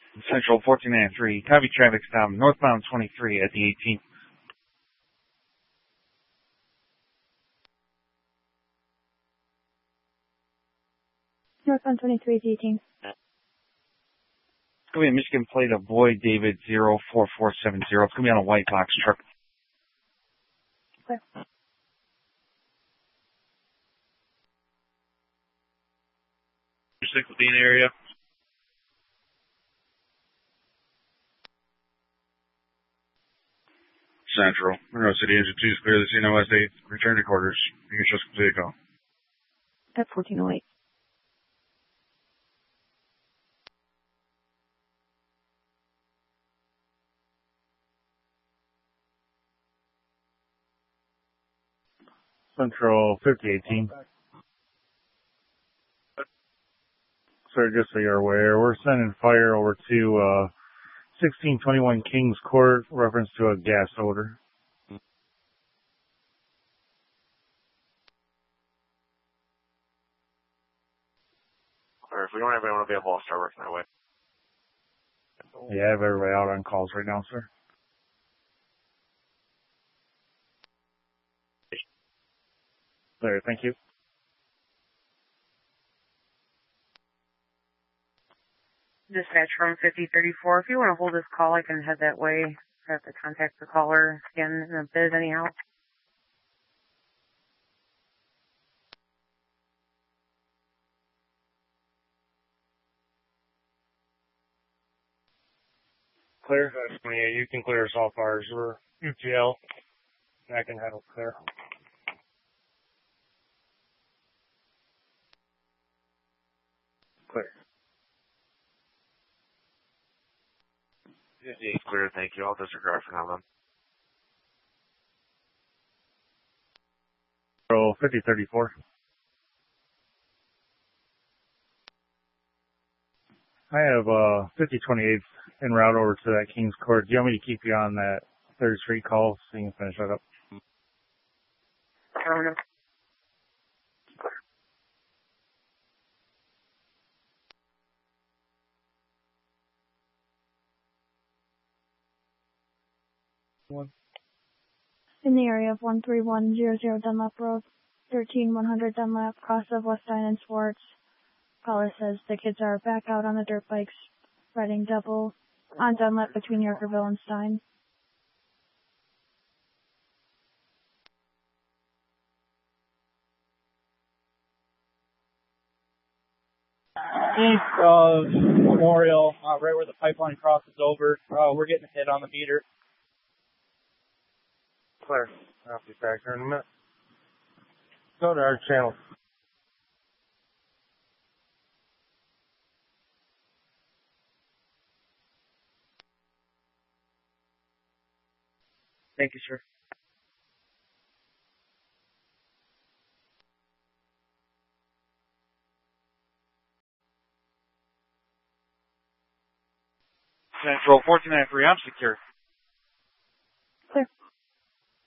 Central 1493, copy traffic stop, northbound 23 at the 18th. Northbound 23 at the 18th. It's going to be a Michigan plate of Boyd David 04470. It's going to be on a white box truck. Okay. Your 16 area. Central. Monroe City Engine 2 is clear. The scene West 8. Return to quarters. You can show us complete call. At 1408. Central 5018. Sir, just so you're aware, we're sending fire over to 1621 Kings Court, reference to a gas odor. Or if we don't have anyone available, I'll start working that way. Yeah, I have everybody out on calls right now, sir. There, thank you. Dispatch from 5034. If you want to hold this call, I can head that way. I have to contact the caller again in a bit anyhow. Clear. 28, you can clear us all fires. We're UTL. I can handle clear. Clear. 58 clear, thank you. I'll disregard for now then. Roll 5034. I have 5028 en route over to that Kings Court. Do you want me to keep you on that 3rd Street call so you can finish that up? Affirmative. In the area of 13100 Dunlap Road, 13100 Dunlap, cross of Westine and Swartz. Caller says the kids are back out on the dirt bikes, riding double on Dunlap between Yorkerville and Stein. East of Memorial, right where the pipeline crosses over. We're getting a hit on the meter. Clear. I'll be back here in a minute. Go to our channel. Thank you, sir. Central 1493, I'm secure.